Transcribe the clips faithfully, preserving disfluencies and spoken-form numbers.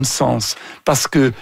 sens, parce que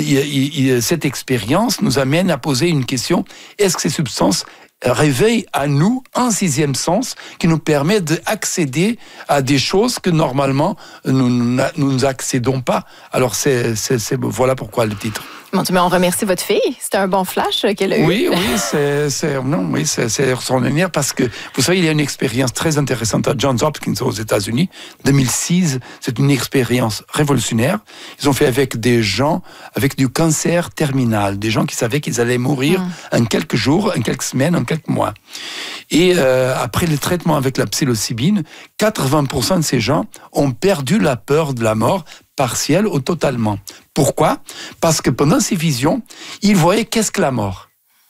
cette expérience nous amène à poser une question: est-ce que ces substances réveillent à nous un sixième sens qui nous permet d'accéder à des choses que normalement nous nous accédons pas? Alors c'est, c'est, c'est voilà pourquoi le titre. Bon, mais on remercie votre fille. C'était un bon flash qu'elle a eu. Oui, oui, c'est, c'est, non, oui, c'est, c'est extraordinaire parce que, vous savez, il y a une expérience très intéressante à Johns Hopkins aux États-Unis. deux mille six, c'est une expérience révolutionnaire. Ils ont fait avec des gens avec du cancer terminal, des gens qui savaient qu'ils allaient mourir mmh. en quelques jours, en quelques semaines, en quelques mois. Et euh, après le traitement avec la psilocybine, quatre-vingts pour cent de ces gens ont perdu la peur de la mort, partielle ou totalement. Pourquoi? Parce que pendant ces visions, ils voyaient qu'est-ce que la mort.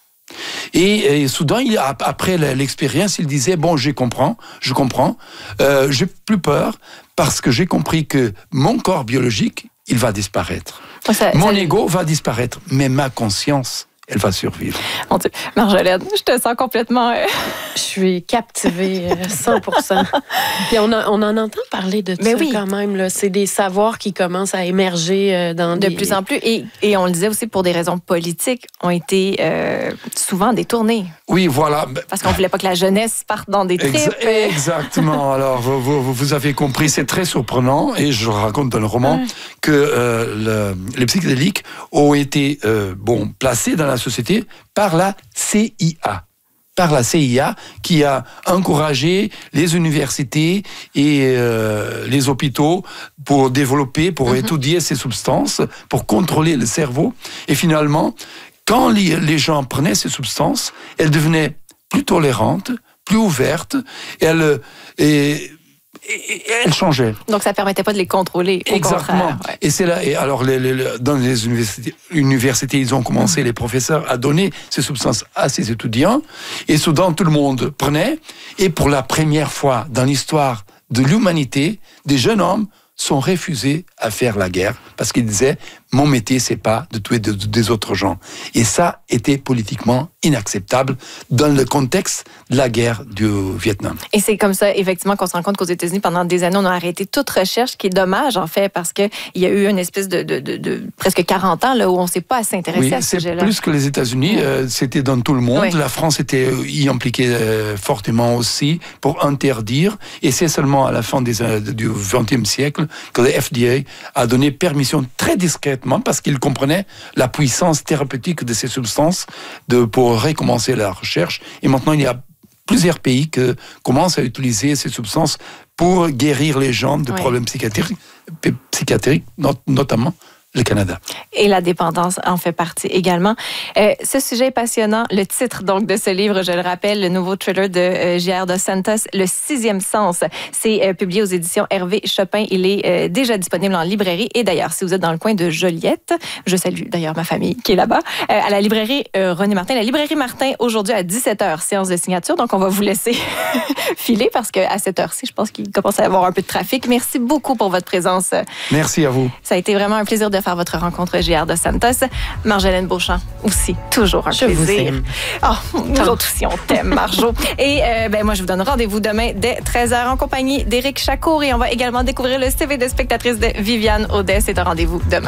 Et, et soudain, il, après l'expérience, il disait, bon, je comprends, je comprends, euh, j'ai plus peur parce que j'ai compris que mon corps biologique, il va disparaître. Ça, mon ça... ego va disparaître, mais ma conscience, elle va survivre. Mon Dieu. Marjolaine, je te sens complètement... Euh... Je suis captivée cent pour cent. Puis on, a, on en entend parler de Mais ça oui. quand même. Là. C'est des savoirs qui commencent à émerger dans de des... plus en plus. Et, et on le disait aussi pour des raisons politiques, ont été euh, souvent détournés. Oui, voilà. Parce qu'on ne voulait pas que la jeunesse parte dans des trips. Ex- exactement. Alors, vous, vous, vous avez compris, c'est très surprenant. Et je raconte dans le roman ouais. que euh, le, les psychédéliques ont été euh, bon, placés dans la société par la C I A. Par la C I A, qui a encouragé les universités et euh, les hôpitaux pour développer, pour mm-hmm. étudier ces substances, pour contrôler le cerveau. Et finalement, quand les, les gens prenaient ces substances, elles devenaient plus tolérantes, plus ouvertes, et elles... Et, Et, et elle changeait. Donc, ça ne permettait pas de les contrôler, au Exactement. contraire. Ouais. Et c'est là, et alors, les, les, dans les universités, universités, ils ont commencé, mmh. les professeurs, à donner ces substances à ces étudiants. Et soudain, tout le monde prenait. Et pour la première fois dans l'histoire de l'humanité, des jeunes hommes sont refusés à faire la guerre parce qu'ils disaient « mon métier, c'est pas de tuer de, de, des autres gens ». Et ça était politiquement inacceptable dans le contexte de la guerre du Vietnam. Et c'est comme ça, effectivement, qu'on se rend compte qu'aux États-Unis, pendant des années, on a arrêté toute recherche, ce qui est dommage, en fait, parce qu'il y a eu une espèce de, de, de, de presque quarante ans là, où on ne s'est pas assez intéressé oui, à ce sujet-là. C'est plus que les États-Unis, oui. euh, c'était dans tout le monde. Oui. La France était y impliquée euh, fortement aussi pour interdire. Et c'est seulement à la fin des, euh, du vingtième siècle que le F D A a donné permission très discrètement parce qu'il comprenait la puissance thérapeutique de ces substances de, pour recommencer la recherche. Et maintenant, il y a plusieurs pays qui commencent à utiliser ces substances pour guérir les gens de oui. problèmes psychiatriques, psychiatriques not, notamment le Canada. Et la dépendance en fait partie également. Euh, ce sujet est passionnant. Le titre donc de ce livre, je le rappelle, le nouveau thriller de euh, J R. Dos Santos, Le sixième sens. C'est euh, publié aux éditions Hervé Chopin. Il est euh, déjà disponible en librairie. Et d'ailleurs, si vous êtes dans le coin de Joliette, je salue d'ailleurs ma famille qui est là-bas, euh, à la librairie euh, René Martin. La librairie Martin, aujourd'hui à dix-sept heures, séance de signature. Donc, on va vous laisser filer parce qu'à cette heure-ci, je pense qu'il commence à y avoir un peu de trafic. Merci beaucoup pour votre présence. Merci à vous. Ça a été vraiment un plaisir de faire votre rencontre, J R. Dos Santos. Marjolaine Beauchamp, aussi, toujours un je plaisir. Vous aime. Oh, nous autres aussi, on t'aime, Marjo. Et euh, ben, moi, je vous donne rendez-vous demain dès treize heures en compagnie d'Éric Chacour. Et on va également découvrir le C V de spectatrice de Viviane Audet. C'est un rendez-vous demain.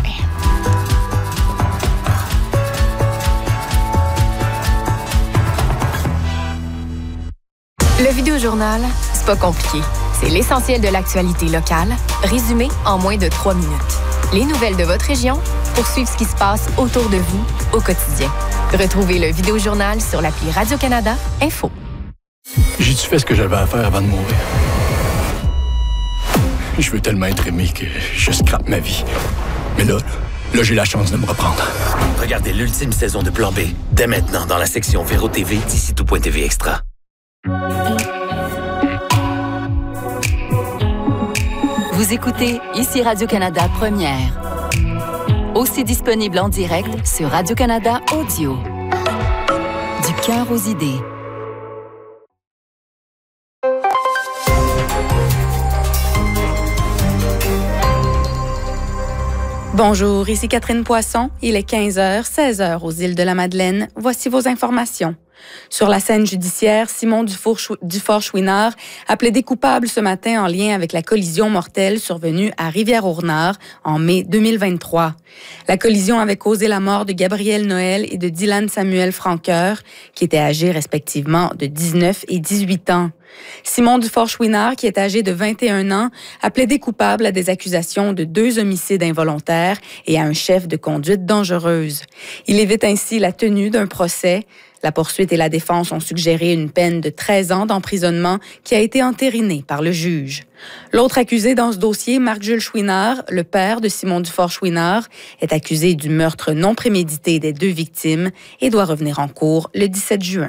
Le Vidéojournal, c'est pas compliqué. C'est l'essentiel de l'actualité locale, résumé en moins de trois minutes. Les nouvelles de votre région pour suivre ce qui se passe autour de vous au quotidien. Retrouvez le Vidéojournal sur l'appli Radio-Canada Info. J'ai-tu fait ce que j'avais à faire avant de mourir? Je veux tellement être aimé que je scrape ma vie. Mais là, là, j'ai la chance de me reprendre. Regardez l'ultime saison de Plan B, dès maintenant dans la section Véro T V d'ici tout point T V Extra. Vous écoutez ici Radio-Canada Première. Aussi disponible en direct sur Radio-Canada Audio. Du cœur aux idées. Bonjour, ici Catherine Poisson. Il est quinze heures, seize heures aux îles de la Madeleine. Voici vos informations. Sur la scène judiciaire, Simon Dufaure-Chouinard a plaidé coupable ce matin en lien avec la collision mortelle survenue à Rivière-Ouvenard en mai deux mille vingt-trois. La collision avait causé la mort de Gabriel Noël et de Dylan Samuel Franqueur, qui étaient âgés respectivement de dix-neuf et dix-huit ans. Simon Dufaure-Chouinard, qui est âgé de vingt et un ans, a plaidé coupable à des accusations de deux homicides involontaires et à un chef de conduite dangereuse. Il évite ainsi la tenue d'un procès. La poursuite et la défense ont suggéré une peine de treize ans d'emprisonnement qui a été entérinée par le juge. L'autre accusé dans ce dossier, Marc-Jules Chouinard, le père de Simon Dufaure-Chouinard, est accusé du meurtre non prémédité des deux victimes et doit revenir en cours le dix-sept juin.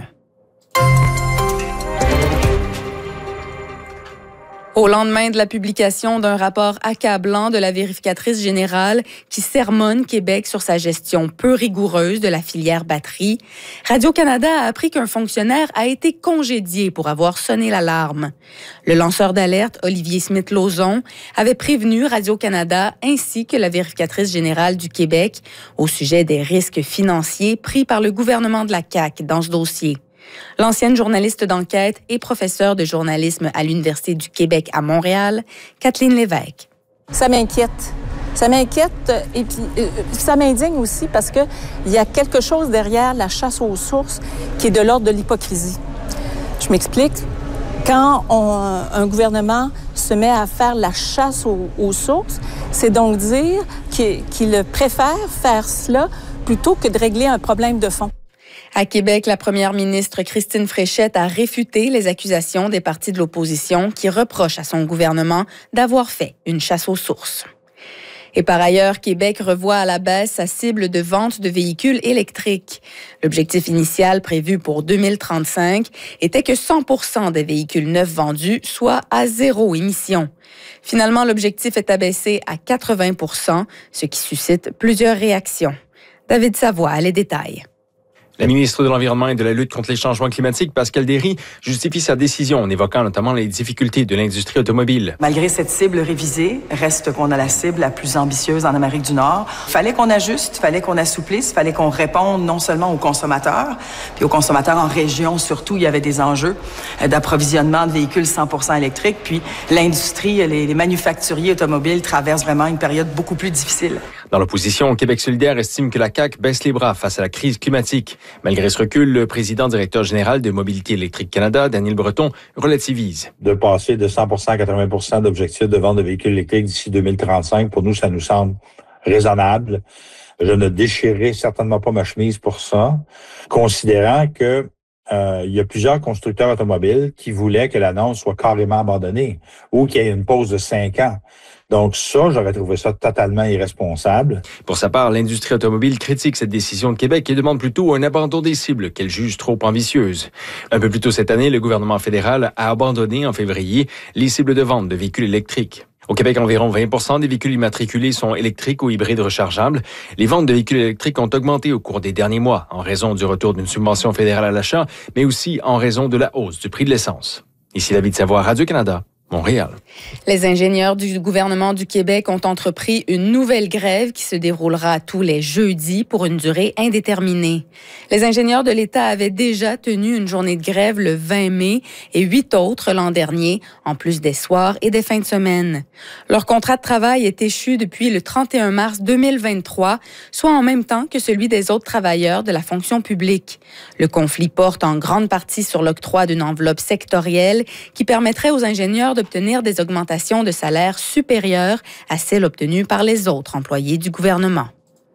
Au lendemain de la publication d'un rapport accablant de la vérificatrice générale qui sermonne Québec sur sa gestion peu rigoureuse de la filière batterie, Radio-Canada a appris qu'un fonctionnaire a été congédié pour avoir sonné l'alarme. Le lanceur d'alerte, Olivier Smith-Lauzon, avait prévenu Radio-Canada ainsi que la vérificatrice générale du Québec au sujet des risques financiers pris par le gouvernement de la C A Q dans ce dossier. L'ancienne journaliste d'enquête et professeure de journalisme à l'Université du Québec à Montréal, Kathleen Lévesque. Ça m'inquiète. Ça m'inquiète et puis euh, ça m'indigne aussi parce qu'il y a quelque chose derrière la chasse aux sources qui est de l'ordre de l'hypocrisie. Je m'explique. Quand on, un gouvernement se met à faire la chasse aux, aux sources, c'est donc dire qu'il, qu'il préfère faire cela plutôt que de régler un problème de fond. À Québec, la première ministre Christine Fréchette a réfuté les accusations des partis de l'opposition qui reprochent à son gouvernement d'avoir fait une chasse aux sources. Et par ailleurs, Québec revoit à la baisse sa cible de vente de véhicules électriques. L'objectif initial prévu pour deux mille trente-cinq était que cent pour cent des véhicules neufs vendus soient à zéro émission. Finalement, l'objectif est abaissé à quatre-vingts pour cent, ce qui suscite plusieurs réactions. David Savoie a les détails. La ministre de l'Environnement et de la lutte contre les changements climatiques, Pascale Derry, justifie sa décision en évoquant notamment les difficultés de l'industrie automobile. Malgré cette cible révisée, reste qu'on a la cible la plus ambitieuse en Amérique du Nord. Fallait qu'on ajuste, fallait qu'on assouplisse, fallait qu'on réponde non seulement aux consommateurs, puis aux consommateurs en région surtout, il y avait des enjeux d'approvisionnement de véhicules cent pour cent électriques, puis l'industrie, les, les manufacturiers automobiles traversent vraiment une période beaucoup plus difficile. Dans l'opposition, Québec solidaire estime que la C A Q baisse les bras face à la crise climatique. Malgré ce recul, le président directeur général de Mobilité électrique Canada, Daniel Breton, relativise. De passer de cent pour cent à quatre-vingts pour cent d'objectifs de vente de véhicules électriques d'ici deux mille trente-cinq, pour nous, ça nous semble raisonnable. Je ne déchirerai certainement pas ma chemise pour ça, considérant que euh, il y a plusieurs constructeurs automobiles qui voulaient que l'annonce soit carrément abandonnée ou qu'il y ait une pause de cinq ans. Donc ça, j'aurais trouvé ça totalement irresponsable. Pour sa part, l'industrie automobile critique cette décision de Québec et demande plutôt un abandon des cibles qu'elle juge trop ambitieuses. Un peu plus tôt cette année, le gouvernement fédéral a abandonné en février les cibles de vente de véhicules électriques. Au Québec, environ vingt pour cent des véhicules immatriculés sont électriques ou hybrides rechargeables. Les ventes de véhicules électriques ont augmenté au cours des derniers mois en raison du retour d'une subvention fédérale à l'achat, mais aussi en raison de la hausse du prix de l'essence. Ici David Savoie, Radio-Canada. Montréal. Les ingénieurs du gouvernement du Québec ont entrepris une nouvelle grève qui se déroulera tous les jeudis pour une durée indéterminée. Les ingénieurs de l'État avaient déjà tenu une journée de grève le vingt mai et huit autres l'an dernier, en plus des soirs et des fins de semaine. Leur contrat de travail est échu depuis le trente et un mars deux mille vingt-trois, soit en même temps que celui des autres travailleurs de la fonction publique. Le conflit porte en grande partie sur l'octroi d'une enveloppe sectorielle qui permettrait aux ingénieurs d'obtenir des augmentations de salaire supérieures à celles obtenues par les autres employés du gouvernement.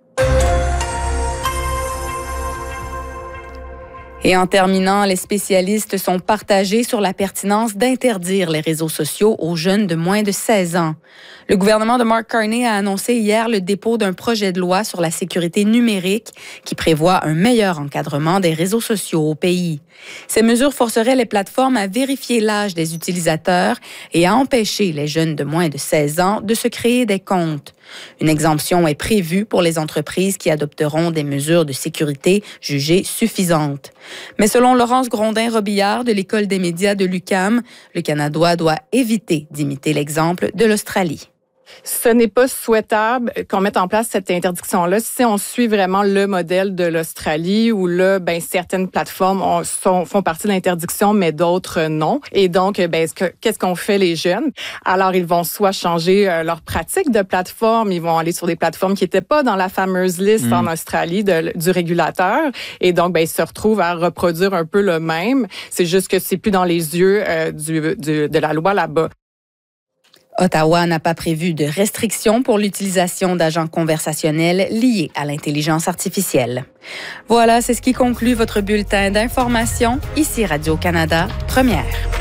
Et en terminant, les spécialistes sont partagés sur la pertinence d'interdire les réseaux sociaux aux jeunes de moins de seize ans. Le gouvernement de Mark Carney a annoncé hier le dépôt d'un projet de loi sur la sécurité numérique qui prévoit un meilleur encadrement des réseaux sociaux au pays. Ces mesures forceraient les plateformes à vérifier l'âge des utilisateurs et à empêcher les jeunes de moins de seize ans de se créer des comptes. Une exemption est prévue pour les entreprises qui adopteront des mesures de sécurité jugées suffisantes. Mais selon Laurence Grondin-Robillard de l'École des médias de l'U Q A M, le Canada doit éviter d'imiter l'exemple de l'Australie. Ce n'est pas souhaitable qu'on mette en place cette interdiction-là si on suit vraiment le modèle de l'Australie où là, ben, certaines plateformes ont, sont, font partie de l'interdiction, mais d'autres non. Et donc, ben, qu'est-ce qu'on fait les jeunes? Alors, ils vont soit changer euh, leur pratique de plateforme, ils vont aller sur des plateformes qui n'étaient pas dans la fameuse liste mmh. en Australie de, du régulateur. Et donc, ben, ils se retrouvent à reproduire un peu le même. C'est juste que c'est plus dans les yeux euh, du, du, de la loi là-bas. Ottawa n'a pas prévu de restrictions pour l'utilisation d'agents conversationnels liés à l'intelligence artificielle. Voilà, c'est ce qui conclut votre bulletin d'information. Ici Radio-Canada, première.